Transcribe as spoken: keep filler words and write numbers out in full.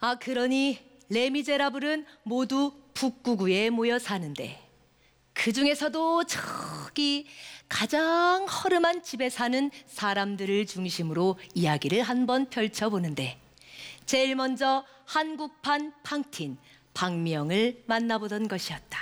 아, 그러니 레미제라블은 모두 북구구에 모여 사는데 그 중에서도 저기 가장 허름한 집에 사는 사람들을 중심으로 이야기를 한번 펼쳐보는데 제일 먼저 한국판 팡틴 박미영을 만나보던 것이었다.